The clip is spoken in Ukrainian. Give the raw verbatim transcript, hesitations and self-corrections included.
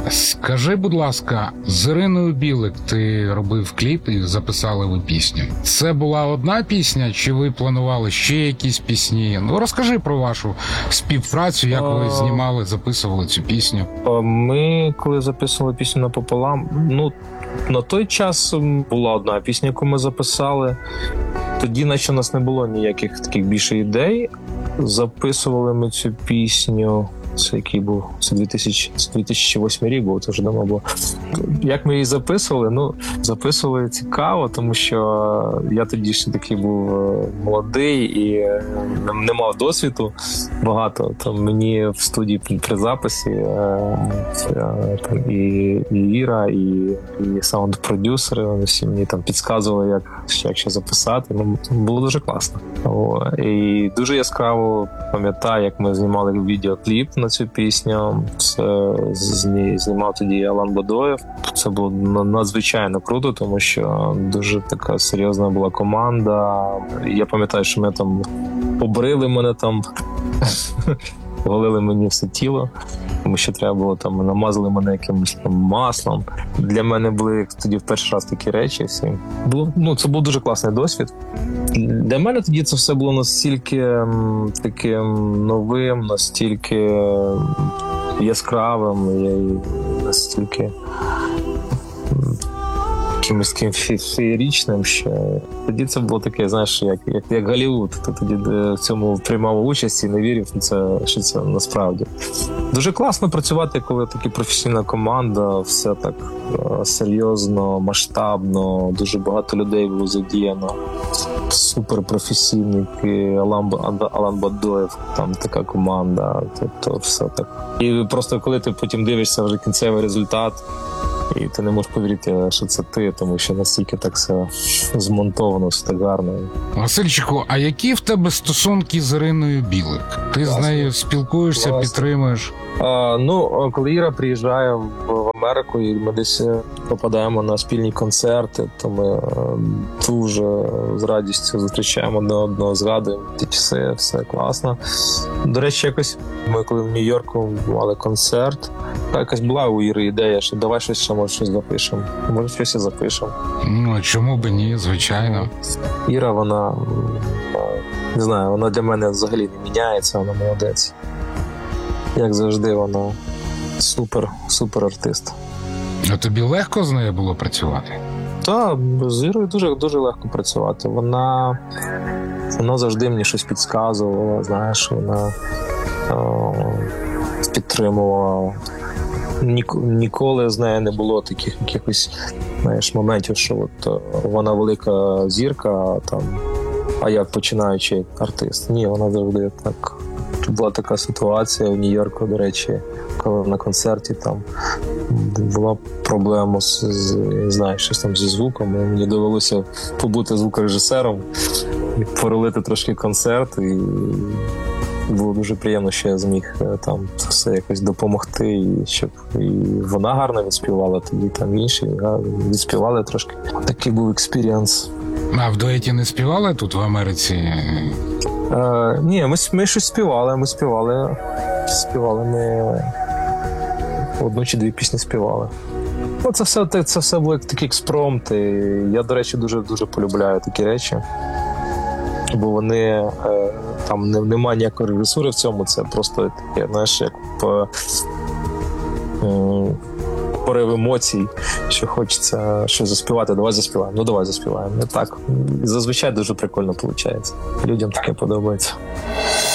Скажи, будь ласка, з Іриною Білик ти робив кліп і записали ви пісню. Це була одна пісня, чи ви планували ще якісь пісні? Ну, розкажи про вашу співпрацю, як ви знімали, записували цю пісню. Ми, коли записували пісню «Напополам», ну, на той час була одна пісня, яку ми записали. Тоді, наче, у нас не було ніяких таких більше ідей. Записували ми цю пісню, це який був, це дві тисячі восьмий рік був, це вже давно було. Як ми її записували? Ну, записували цікаво, тому що я тоді ще такий був молодий і не мав досвіду багато. Там мені в студії при записі там, і, і Іра, і, і саунд-продюсери, вони всі мені там підказували, як, як ще записати. Ну, було дуже класно. О, і дуже яскраво пам'ятаю, як ми знімали відеокліп на цю пісню. Це знімав тоді Алан Бадоєв. Це було надзвичайно круто, тому що дуже така серйозна була команда. Я пам'ятаю, що ми там побрили мене там, голили мені все тіло, тому що треба було там, намазали мене якимось там маслом. Для мене були тоді в перший раз такі речі всі. Було, ну, це був дуже класний досвід. Для мене тоді це все було настільки таким новим, настільки яскравим, і настільки якимось таким феєричним, що тоді це було таке, знаєш, як, як, як Голлівуд. Ти тоді в цьому приймав участь і не вірив, це, що це насправді. Дуже класно працювати, коли така професійна команда, все так серйозно, масштабно, дуже багато людей було задіяно. Суперпрофесійники, Алан, Алан Бадоєв, там така команда, тобто все так. І просто коли ти потім дивишся вже кінцевий результат, і ти не можеш повірити, що це ти, тому що настільки так все змонтовано, все так гарно. Васильчику, а які в тебе стосунки з Іриною Білик? Ти Класно. з нею спілкуєшся, Класно. підтримуєш? А, ну, коли Іра приїжджає в Америку і ми десь попадаємо на спільні концерти, то ми дуже з радістю зустрічаємо одне одного, згадуємо ті часи, все класно. До речі, якось ми коли в Нью-Йорку мали концерт, якась була у Іри ідея, що давай щось ще, може, щось запишемо. Може, щось і запишемо. Ну, чому б ні, звичайно. Іра, вона, не знаю, вона для мене взагалі не міняється, вона молодець. Як завжди, вона супер, супер артист. А тобі легко з нею було працювати? Так, з Ірою дуже, дуже легко працювати. Вона, вона завжди мені щось підказувала, знаєш, вона о, підтримувала. Ніколи з нею не було таких якихось, знаєш, моментів, що от вона велика зірка, там, а я починаючий артист. Ні, вона завжди так. Була така ситуація в Нью-Йорку, до речі, коли на концерті там була проблема з, з не знаю, щось там зі звуком. Мені довелося побути звукорежисером, порулити трошки концерт, і було дуже приємно, що я зміг там все якось допомогти, і щоб і вона гарно відспівала, тоді там інші відспівали трошки. Такий був експірієнс. А в дуеті не співали тут в Америці? Е, ні, ми, ми щось співали, ми співали, співали, ми одну чи дві пісні співали. Ну, це все, це все було такі експромти. Я, до речі, дуже-дуже полюбляю такі речі, бо вони, е, там немає ніякої режисури в цьому, це просто таке, знаєш, як по, е, порив емоцій, що хочеться щось заспівати, давай заспіваємо, ну давай заспіваємо. Не так. Зазвичай дуже прикольно виходить. Людям таке подобається.